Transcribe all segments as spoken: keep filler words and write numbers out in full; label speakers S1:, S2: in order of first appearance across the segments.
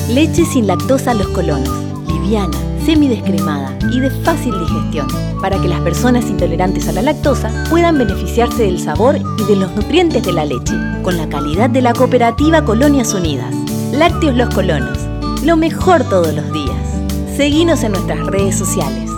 S1: Leche sin lactosa Los Colonos. Liviana, semidescremada y de fácil digestión, para que las personas intolerantes a la lactosa puedan beneficiarse del sabor y de los nutrientes de la leche, con la calidad de la cooperativa Colonias Unidas. Lácteos Los Colonos, lo mejor todos los días. Seguinos en nuestras redes sociales.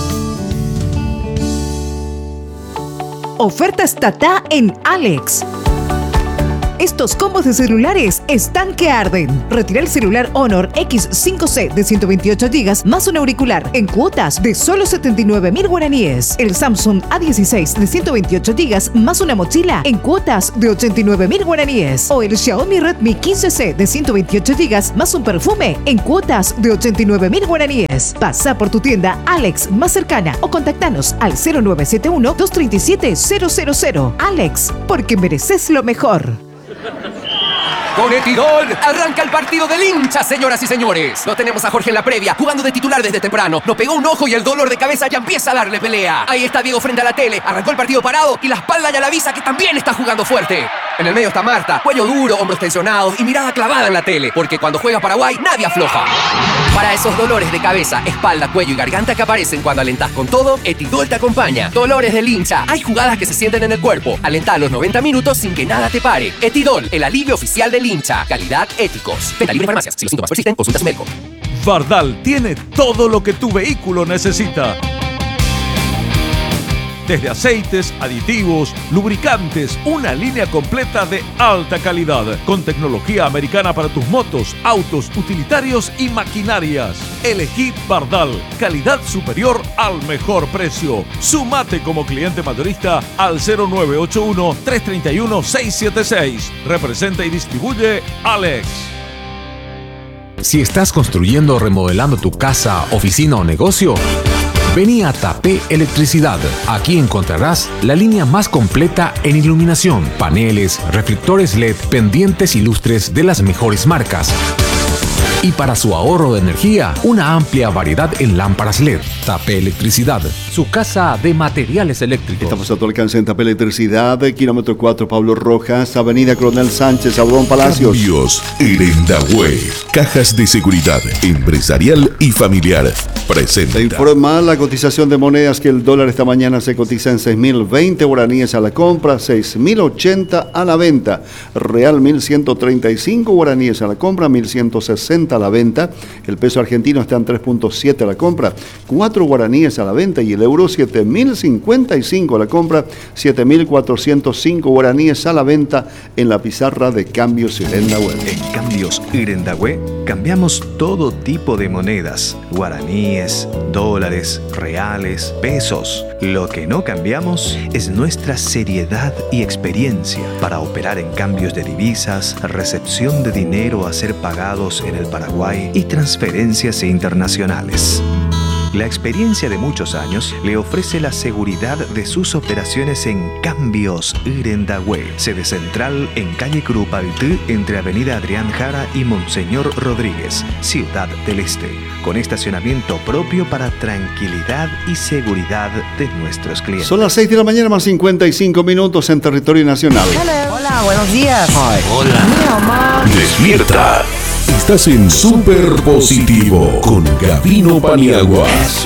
S2: Ofertas Tata en Alex. Estos combos de celulares están que arden. Retira el celular Honor X cinco C de ciento veintiocho gigas más un auricular en cuotas de solo setenta y nueve mil guaraníes. El Samsung A dieciséis de ciento veintiocho gigas más una mochila en cuotas de ochenta y nueve mil guaraníes. O el Xiaomi Redmi quince C de ciento veintiocho gigas más un perfume en cuotas de ochenta y nueve mil guaraníes. Pasa por tu tienda Alex más cercana o contactanos al cero nueve siete uno, dos tres siete, cero cero cero. Alex, porque mereces lo mejor.
S3: Con Etidol, arranca el partido del hincha, señoras y señores. Lo tenemos a Jorge en la previa, jugando de titular desde temprano. Nos pegó un ojo y el dolor de cabeza ya empieza a darle pelea. Ahí está Diego frente a la tele, arrancó el partido parado y la espalda ya le avisa que también está jugando fuerte. En el medio está Marta, cuello duro, hombros tensionados y mirada clavada en la tele, porque cuando juega Paraguay nadie afloja. Para esos dolores de cabeza, espalda, cuello y garganta que aparecen cuando alentás con todo, Etidol te acompaña. Dolores del hincha, hay jugadas que se sienten en el cuerpo. Alentá los noventa minutos sin que nada te pare. Etidol, el alivio oficial del hincha. Calidad, éticos. Venta libre en farmacias. Si los síntomas persisten, consulta a su médico.
S4: Fardal tiene todo lo que tu vehículo necesita. Desde aceites, aditivos, lubricantes, una línea completa de alta calidad, con tecnología americana para tus motos, autos, utilitarios y maquinarias. Elegí Fardal, calidad superior al mejor precio. Sumate como cliente mayorista al cero nueve ocho uno, tres tres uno, seis siete seis. Representa y distribuye Alex.
S5: Si estás construyendo o remodelando tu casa, oficina o negocio, vení a Tapé Electricidad. Aquí encontrarás la línea más completa en iluminación, paneles, reflectores L E D, pendientes y lustres de las mejores marcas. Y para su ahorro de energía, una amplia variedad en lámparas L E D. Tapé Electricidad, su casa de materiales eléctricos.
S6: Estamos a tu alcance en Tapé Electricidad, kilómetro cuatro, Pablo Rojas, avenida Coronel Sánchez, Audón Palacios.
S7: Cambios Irendahue, cajas de seguridad empresarial y familiar. Presenta.
S6: Te informa la cotización de monedas que el dólar esta mañana se cotiza en seis mil veinte guaraníes a la compra, seis mil ochenta a la venta. Real mil ciento treinta y cinco guaraníes a la compra, mil ciento sesenta a la venta. El peso argentino está en tres punto siete a la compra, cuatro guaraníes a la venta, y el euro siete mil cincuenta y cinco a la compra, siete mil cuatrocientos cinco guaraníes a la venta en la pizarra de Cambios Irendahue.
S8: En Cambios Irendahue cambiamos todo tipo de monedas, guaraníes, dólares, reales, pesos. Lo que no cambiamos es nuestra seriedad y experiencia para operar en cambios de divisas, recepción de dinero a ser pagados en el Paraguay y transferencias internacionales. La experiencia de muchos años le ofrece la seguridad de sus operaciones en Cambios Irendahue, sede central en calle Curupaytí, entre avenida Adrián Jara y Monseñor Rodríguez, Ciudad del Este, con estacionamiento propio para tranquilidad y seguridad de nuestros clientes.
S6: Son las seis de la mañana más cincuenta y cinco minutos en territorio nacional.
S9: Hello. Hola, buenos días.
S7: Hi.
S9: Hola. Mi mamá.
S7: Despierta. Estás en Super Positivo con Gabino Paniagua.